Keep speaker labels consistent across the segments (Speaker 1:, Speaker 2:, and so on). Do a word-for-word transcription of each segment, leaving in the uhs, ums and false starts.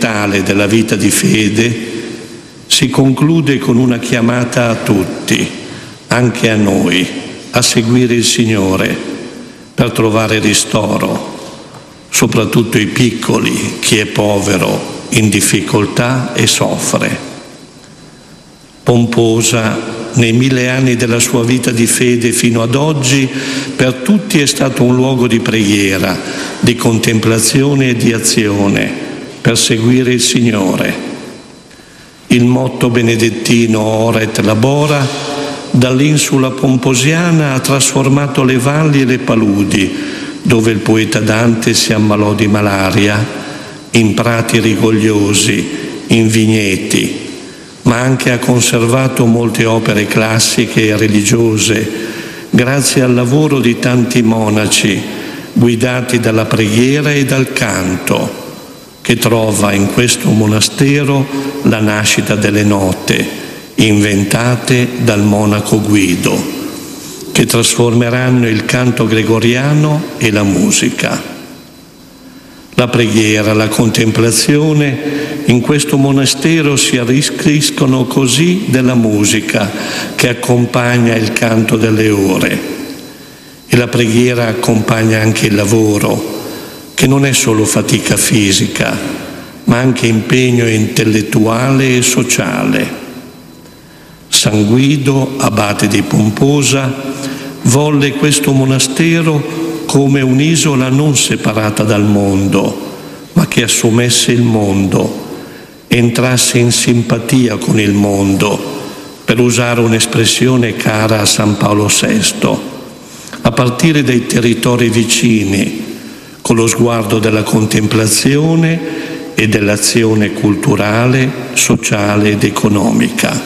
Speaker 1: fondamentale della vita di fede, si conclude con una chiamata a tutti, anche a noi, a seguire il Signore per trovare ristoro, soprattutto i piccoli, chi è povero, in difficoltà e soffre. Pomposa, nei mille anni della sua vita di fede fino ad oggi, per tutti è stato un luogo di preghiera, di contemplazione e di azione per seguire il Signore. Il motto benedettino Ora et Labora dall'insula pomposiana ha trasformato le valli e le paludi, dove il poeta Dante si ammalò di malaria, in prati rigogliosi, in vigneti, ma anche ha conservato molte opere classiche e religiose, grazie al lavoro di tanti monaci, guidati dalla preghiera e dal canto, che trova in questo monastero la nascita delle note, inventate dal monaco Guido, che trasformeranno il canto gregoriano e la musica. La preghiera, la contemplazione, in questo monastero si arricchiscono così della musica che accompagna il canto delle ore. E la preghiera accompagna anche il lavoro, che non è solo fatica fisica, ma anche impegno intellettuale e sociale. San Guido, abate di Pomposa, volle questo monastero come un'isola non separata dal mondo, ma che assumesse il mondo, entrasse in simpatia con il mondo, per usare un'espressione cara a San Paolo sesto, a partire dai territori vicini, con lo sguardo della contemplazione e dell'azione culturale, sociale ed economica.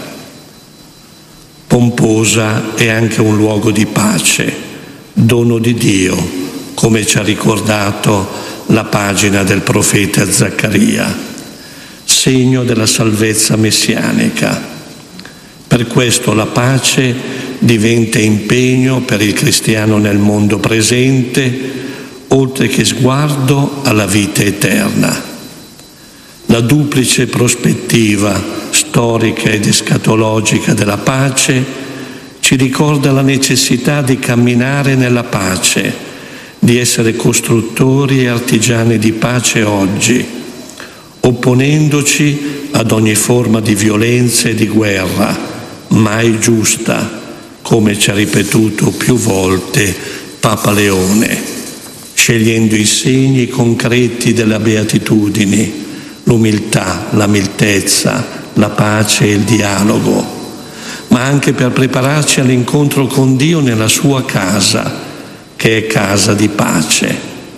Speaker 1: Pomposa è anche un luogo di pace, dono di Dio, come ci ha ricordato la pagina del profeta Zaccaria, segno della salvezza messianica. Per questo la pace diventa impegno per il cristiano nel mondo presente, oltre che sguardo alla vita eterna. La duplice prospettiva storica ed escatologica della pace ci ricorda la necessità di camminare nella pace, di essere costruttori e artigiani di pace oggi, opponendoci ad ogni forma di violenza e di guerra, mai giusta, come ci ha ripetuto più volte Papa Leone, scegliendo i segni concreti della beatitudine, l'umiltà, la miltezza, la pace e il dialogo, ma anche per prepararci all'incontro con Dio nella sua casa, che è casa di pace.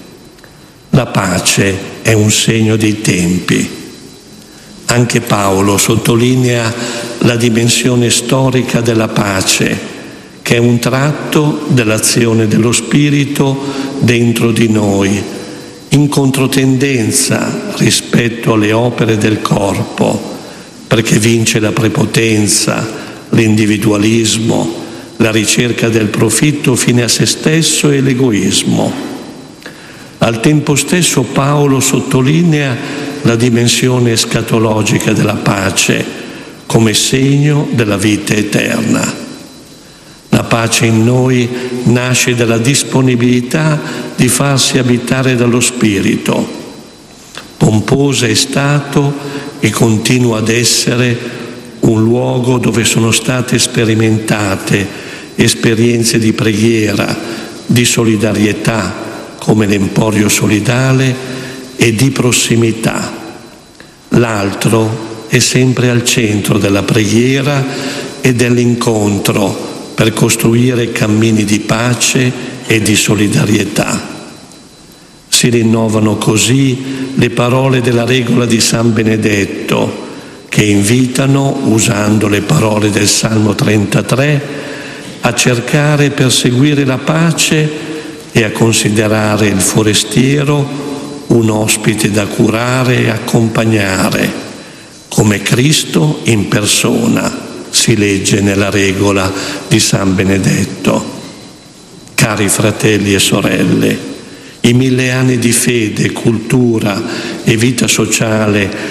Speaker 1: La pace è un segno dei tempi. Anche Paolo sottolinea la dimensione storica della pace, che è un tratto dell'azione dello Spirito dentro di noi, in controtendenza rispetto alle opere del corpo, perché vince la prepotenza, l'individualismo, la ricerca del profitto fine a se stesso e l'egoismo. Al tempo stesso Paolo sottolinea la dimensione escatologica della pace come segno della vita eterna. La pace in noi nasce dalla disponibilità di farsi abitare dallo Spirito. Pomposa è stato e continua ad essere un luogo dove sono state sperimentate esperienze di preghiera, di solidarietà, come l'Emporio Solidale, e di prossimità. L'altro è sempre al centro della preghiera e dell'incontro per costruire cammini di pace e di solidarietà. Si rinnovano così le parole della regola di San Benedetto, che invitano, usando le parole del Salmo trentatré, a cercare e perseguire la pace e a considerare il forestiero un ospite da curare e accompagnare, come Cristo in persona, si legge nella regola di San Benedetto. Cari fratelli e sorelle, i mille anni di fede, cultura e vita sociale